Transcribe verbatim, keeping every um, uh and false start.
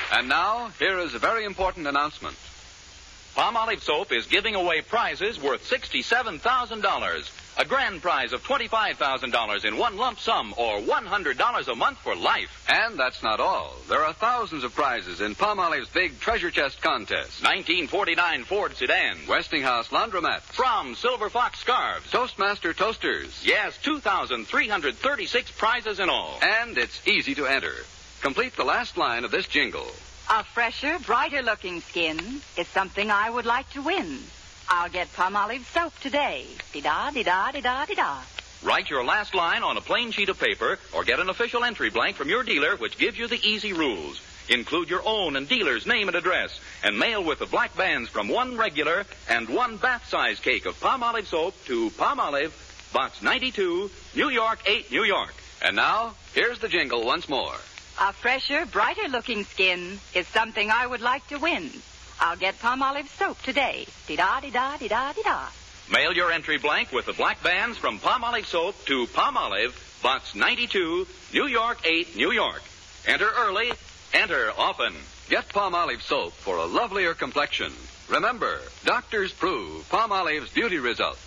And now, here is a very important announcement. Palmolive Soap is giving away prizes worth sixty-seven thousand dollars. A grand prize of twenty-five thousand dollars in one lump sum, or one hundred dollars a month for life. And that's not all. There are thousands of prizes in Palmolive's big treasure chest contest. nineteen forty-nine Ford sedan. Westinghouse laundromat. From Silver Fox scarves. Toastmaster toasters. Yes, two thousand three hundred thirty-six prizes in all. And it's easy to enter. Complete the last line of this jingle. A fresher, brighter-looking skin is something I would like to win. I'll get Palmolive soap today. Di-da, di-da, di-da, di-da. Write your last line on a plain sheet of paper or get an official entry blank from your dealer which gives you the easy rules. Include your own and dealer's name and address and mail with the black bands from one regular and one bath-size cake of Palmolive soap to Palmolive, Box ninety-two, New York eight, New York. And now, here's the jingle once more. A fresher, brighter-looking skin is something I would like to win. I'll get Palmolive soap today. Di-da, di-da, di-da, di-da. Mail your entry blank with the black bands from Palmolive soap to Palmolive, Box ninety-two, New York eight, New York. Enter early, enter often. Get Palmolive soap for a lovelier complexion. Remember, doctors prove Palmolive's beauty results.